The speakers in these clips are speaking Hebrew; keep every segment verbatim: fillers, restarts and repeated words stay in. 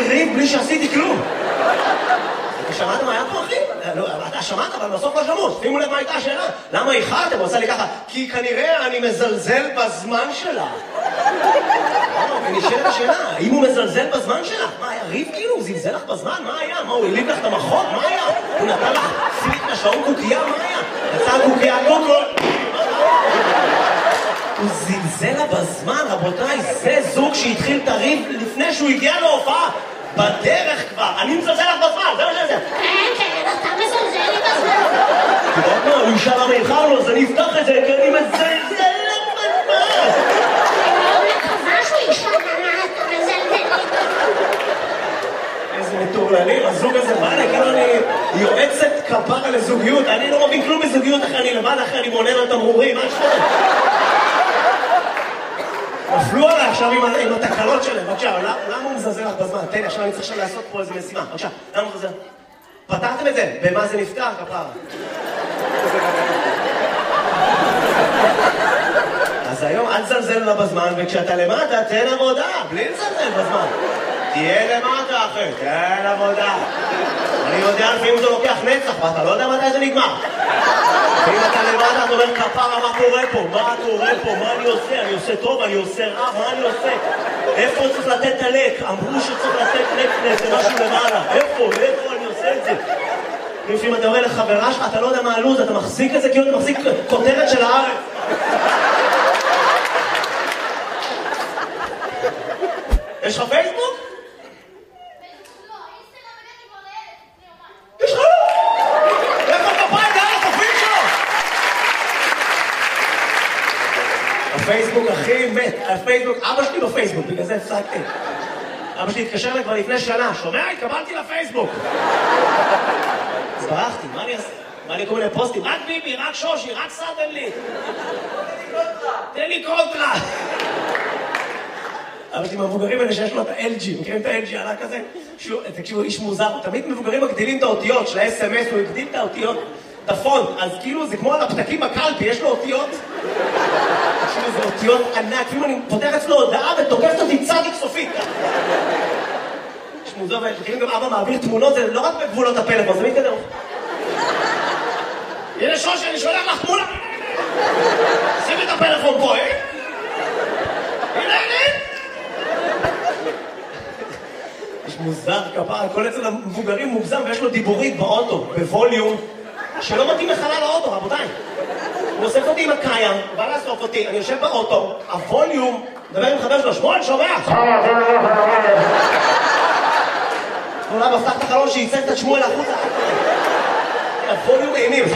ריב בלי שעשיתי כלום. אתה שמעת מה היה פה, אחי? אתה שמעת, אבל בסוף לא שמעו. שימו לב מה הייתה השאלה. למה איחרתם? הוא עושה לי ככה, כי כנראה אני מזלזל בזמן שלה. ונשאלת השאלה, האם הוא מזלזל בזמן שלה? מה, היה ריב כאילו? הוא זלזל לך בזמן? מה היה? מה, הוא הליב לך את המחות? מה היה? הוא נתן לך סימית מהשעון קוקייה? מה היה? יצא קוקייה קוקו. הוא זלזל לה בזמן, רבותיי, זה זוג שהתחיל את הריב לפני שהוא הגיע להופעה. בדרך כבר, אני מזלזל לך בזמן, זה מה שזה. כן, כן, אתה מזלזל לי בזמן. אתה יודע מה, הוא ישאל למה איחרנו, אז אני אפתח את זה, כי אני מזלזל לך בזמן. אני מאוד מקווה שהוא ישאל למה אתה מזלזל לי בזמן. איזה מטורללים, הזוג הזה בא לי, כאילו אני יועצת כפרה לזוגיות, אני לא מבין כלום בזוגיות אחרי אני לבד, אחרי אני מונן על תמרורים, מה שפות? נפלו עליי עכשיו עם התקלות שלהם, בבקשה, למה הוא מזלזל לך בזמן? תן לי, עכשיו אני צריך עכשיו לעשות פה איזה משימה, בבקשה, למה הוא מזלזל? פתרתם את זה? במה זה נפתר, כפרה? אז היום אל תזלזל לה בזמן, וכשאתה למטה, תן עבודה, בלי לזלזל בזמן. תהיה למטה, אחי, תן עבודה. אני יודע לפעמים זה לוקח נצח, ואתה לא יודע מתי זה נגמר. ואם אתה למטה, אתה אומר, כפרה, מה קורה פה? מה קורה פה? מה אני עושה? אני עושה טוב? אני עושה רע? מה אני עושה? איפה צריך לתת את הלק? אמרו שצריך לתת לק למשהו למעלה. איפה? איפה אני עושה את זה? לפעמים אתה אומר לחברה שלך, אתה לא יודע מה הלוז, אתה מחזיק את זה כאילו אתה מחזיק כותרת של הארץ. יש לך פייסבוק? יש לך? איפה כפיים דרך הפרופייל שלו? הפייסבוק הכי מת, הפייסבוק, אבא שלי בפייסבוק, בגלל זה הפסקתי. אבא שלי התקשר לי כבר לפני שנה, שומע? התקבלתי לפייסבוק. אז ברחתי, מה אני אעשה? מה אני קורא לי פוסטים? רק ביבי, רק שושי, רק סאדם לי. תן לי קונטרה. אבא שלי מהמבוגרים האלה שיש לו את ה-אל ג'י, מכירים את ה-אל ג'י עלה כזה? תקשיבו, איש מוזר, תמיד מבוגרים מגדילים את האותיות של ה-אס אם אס, הוא הגדיל את האותיות, את הפונט, אז כאילו זה כמו על הפתקים בקלפי, יש לו אותיות. תקשיבו, זה אותיות ענק, כאילו אני פותח אצלו הודעה ותוקפת אותי צדיק סופית. יש מוזר, ומכירים גם אבא מעביר תמונות, זה לא רק בגבולות הפלאפון, זה מתקדם. הנה שושי, אני שולח לך תמונה. שים את הפלאפון פה, אה? הנה, הנה. יש מוזר כפרה, כל אצל המבוגרים מוגזם ויש לו דיבורית באוטו, בווליום, שלא מתאים לחלל האוטו, רבותיי. הוא אוסף אותי עם הקיים, הוא בא לאסוף אותי, אני יושב באוטו, הווליום, מדבר עם חבר שלו, שמואל, שומע? אולי מפתח את החלון שייצא את שמואל החוצה. הווליום אימים.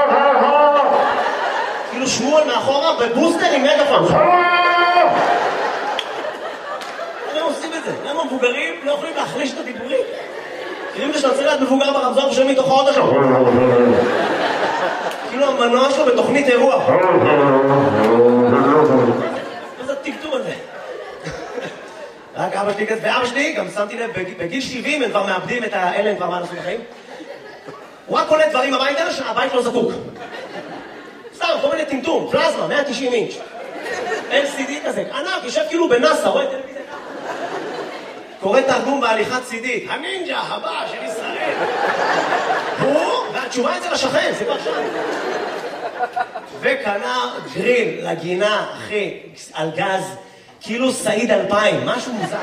כאילו שמואל מאחורה בבוסטר עם מגפון. למה עושים את זה? למה מבוגרים לא יכולים להחליש את הדיבורים? כאילו זה שאתה צריך להיות מבוגר ברמזור ושומעים מתוך האוטו שלו. כאילו המנוע שלו בתוכנית אירוע. מה זה הטקטום הזה? רק אבא שלי כזה, ואבא שלי גם שמתי לב, בגיל שבעים הם כבר מאבדים את האלה, הם כבר מה לעשות בחיים. הוא רק קולט דברים הביתה שהבית לא זקוק. סתם, כל מיני טמטום, פלזמה, מאה ותשעים אינץ'. אל סי די כזה, ענק, יושב כאילו בנאסא, רואה טלוויזיה. קורא תרגום בהליכת סי די, הנינג'ה הבא של ישראל. הוא, והתשובה אצל השכן, זה כבר שם. וקנה גריל לגינה, אחי, על גז, כאילו סעיד אלפיים, משהו מוזר.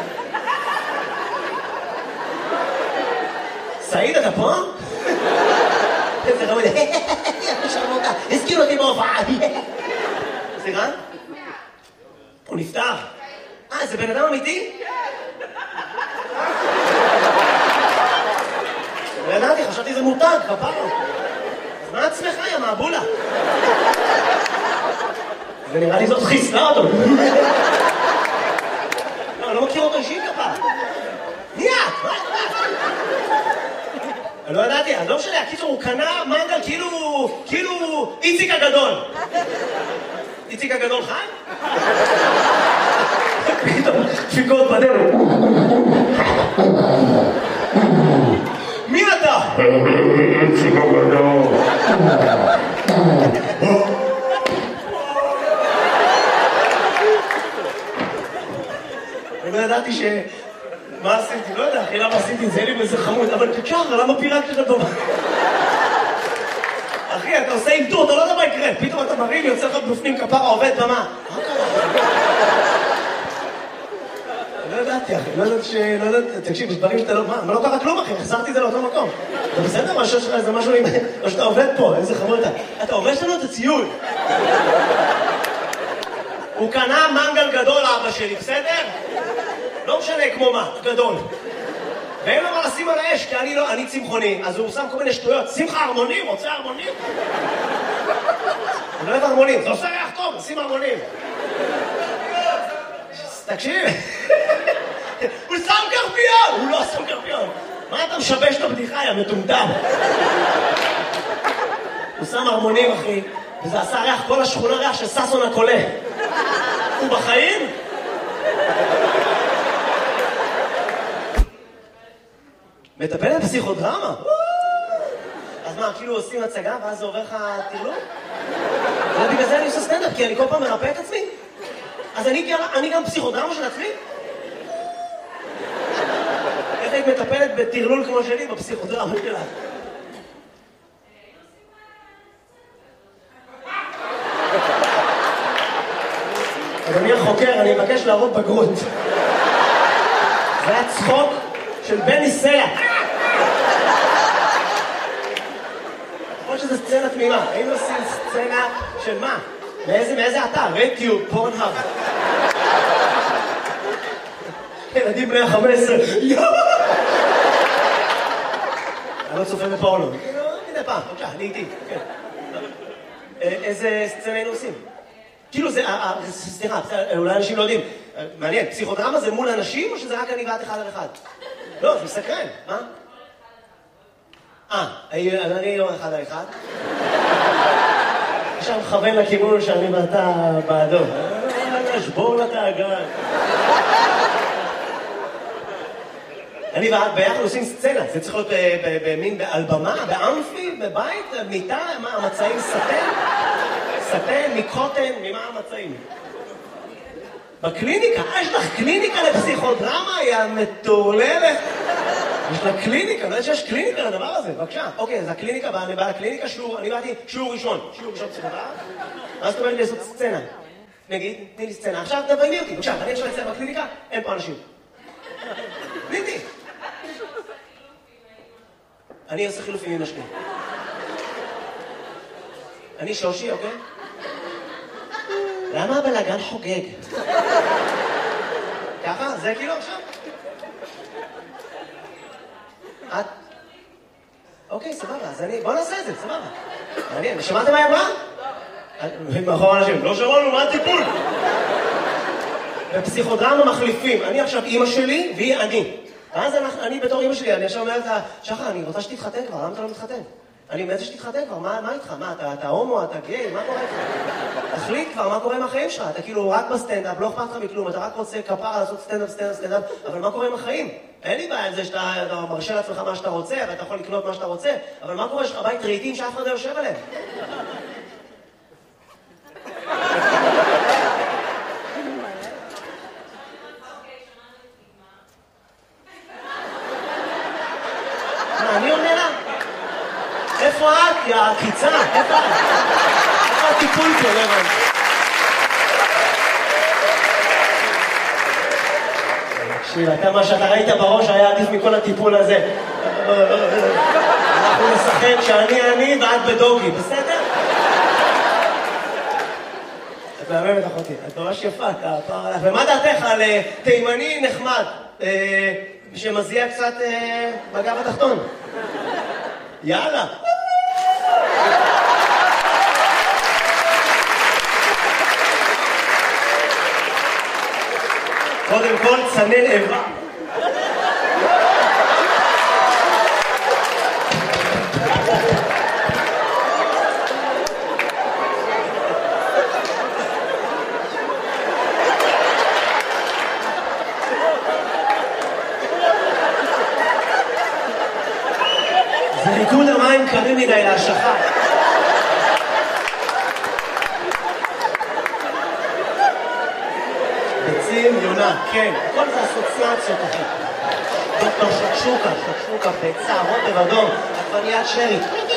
סעיד, אתה פה? איזה רמוד, הזכיר אותי בהופעה. סליחה? הוא נפטר. אה, זה בן אדם אמיתי? לא ידעתי, חשבתי זה מותג, כפרה. אז מה עצמך, יא מעבולה? ונראה לי זאת חיסלה אותו. לא, אני לא מכיר אותו אישית כפרה. מי את? מה את? אני לא ידעתי, אז לא משנה, הקיצור הוא קנה מנגל כאילו, כאילו איציק הגדול. איציק הגדול חי? פתאום, דפיקות בדרך. מי אתה? איציק הגדול. אני לא ידעתי ש... מה עשיתי, לא יודע, אחי, למה עשיתי את זה, לי באיזה חמוד, אבל תשאר, למה פירקת את טובה? אחי, אתה עושה אילתור, אתה לא יודע מה יקרה, פתאום אתה מרים, יוצא לך בפנים כפרה, עובד במה. מה קרה? לא ידעתי, אחי, לא יודעת ש... לא יודעת, תקשיב, יש דברים שאתה לא... מה, מה לא קרה כלום, אחי? החזרתי את זה לאותו מקום. אתה בסדר? מה שיש לך איזה משהו עם... או שאתה עובד פה, איזה חמור אתה. אתה עובד שלנו את הציוד. הוא קנה מנגל גדול, אבא שלי, בסדר? לא משנה כמו מה, גדול. ואין לו מה לשים על האש, כי אני לא... אני צמחוני, אז הוא שם כל מיני שטויות. שים לך הרמונים, רוצה הרמונים? אני לא אוהב הרמונים, זה עושה ריח טוב, שים הרמונים. תקשיב, הוא שם קרפיון! הוא לא שם קרפיון. מה אתה משבש את הבדיחה, יא מטומטם? הוא שם הרמונים, אחי, וזה עשה ריח, כל השכונה ריח של ססון הקולה. הוא בחיים? מטפל בפסיכודרמה? אז מה, כאילו עושים הצגה ואז זה עובר לך תרלום? ובגלל זה אני עושה סטנדאפ, כי אני כל פעם מרפא את עצמי. אז אני, אני גם פסיכודרמה של עצמי? איך היית מטפלת בתרלול כמו שלי בפסיכודרמה שלה? אדוני החוקר, אני מבקש להראות בגרות. זה היה צחוק של בני סלע. כמו שזה סצנה תמימה. היינו עושים סצנה של מה? מאיזה, מאיזה אתר? רטיוב, פורנהאב. ילדים בני ה-חמש עשרה. אני לא צופה בפורנו. מדי פעם, בבקשה, אני איתי. איזה סצנה היינו עושים? כאילו זה, סליחה, אולי אנשים לא יודעים. מעניין, פסיכודרמה זה מול אנשים או שזה רק אני ואת אחד על אחד? לא, זה מסקרן. מה? אה, אני לא אחד על אחד. עכשיו מכוון לכיוון שאני ואתה בעדו. שבור לתאגן. אני ואת ביחד עושים סצנה. זה צריך להיות במין, על במה, באמפי, בבית, מיטה, מה, המצעים סטן? סטן, מקוטן, ממה המצעים? בקליניקה, יש לך קליניקה לפסיכודרמה, היא המטורללת. יש לה קליניקה, לא יודע שיש קליניקה לדבר הזה, בבקשה. אוקיי, אז הקליניקה, אני בא לקליניקה, שיעור, אני באתי שיעור ראשון, שיעור ראשון פסיכודרמה. אז אתה אומר לי לעשות סצנה. נגיד, תני לי סצנה. עכשיו תביימי אותי, בבקשה, אני עכשיו אצלם בקליניקה, אין פה אנשים. תני לי. אני עושה חילופים עם השני. אני שושי, אוקיי? למה הבלגן חוגג? ככה? זה כאילו עכשיו? את? אוקיי, סבבה, אז אני... בוא נעשה את זה, סבבה. מעניין, שמעתם מה היא אמרה? מאחור אנשים, לא שמענו, מה הטיפול? בפסיכודרמה מחליפים. אני עכשיו אימא שלי והיא אני. ואז אני בתור אימא שלי, אני עכשיו אומרת לה, שחר, אני רוצה שתתחתן כבר, למה אתה לא מתחתן? אני אומרת שתתחתן כבר, מה איתך? מה, אתה הומו, אתה גיי, מה קורה איתך? תחליט כבר, מה קורה עם החיים שלך? אתה כאילו רק בסטנדאפ, לא אכפת לך מכלום, אתה רק רוצה כפרה לעשות סטנדאפ, סטנדאפ, סטנדאפ, אבל מה קורה עם החיים? אין לי בעיה עם זה שאתה מרשה לעצמך מה שאתה רוצה, ואתה יכול לקנות מה שאתה רוצה, אבל מה קורה? יש לך בית רהיטים שאף אחד לא יושב עליהם? מה, אני עונה לה? איפה את, יא עקיצה? איפה את? איפה הטיפול פה, לא הבנתי? תקשיב, אתה מה שאתה ראית בראש היה עדיף מכל הטיפול הזה. אנחנו נשחק שאני אני ואת בדוגי, בסדר? את מהממת אחותי, את ממש יפה, ומה דעתך על תימני נחמד, שמזיע קצת בגב התחתון? יאללה. קודם כל, צנן איבה. זה ריקוד המים קרים מדי להשכה. ביצים, יונה, כן, כל זה אסוציאציות אחי. דוקטור שקשוקה, שקשוקה, ביצה, רוטב אדום, עגבניית שרי.